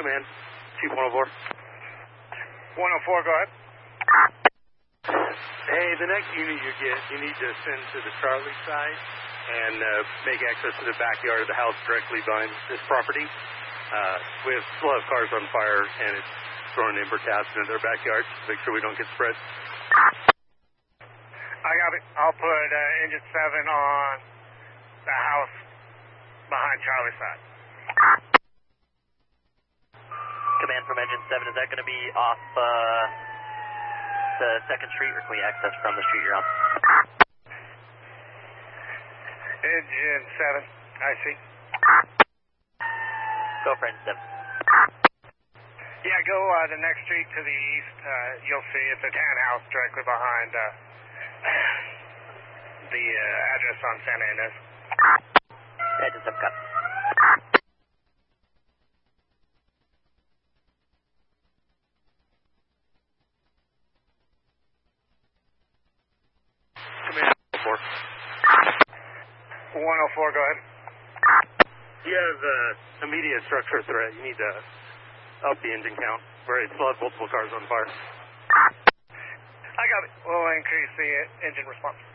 Command, Chief 104. 104, go ahead. Hey, the next unit you get, you need to send to the Charlie side and make access to the backyard of the house directly behind this property. We have still have cars on fire, and it's throwing ember taps into their backyard. Make sure we don't get spread. I got it. I'll put Engine 7 on the house behind Charlie's side. Command from Engine 7, is that going to be off the 2nd Street, or can we access from the street you're on? Engine 7, I see. Go for Engine 7. Yeah, go the next street to the east. You'll see it's a tan house directly behind the address on Santa Ynez. Engine 7, cut. Command 104. 104, go ahead. You have immediate structure threat. You need to up the engine count. Where it's still have multiple cars on fire. I got it. We'll increase the engine response.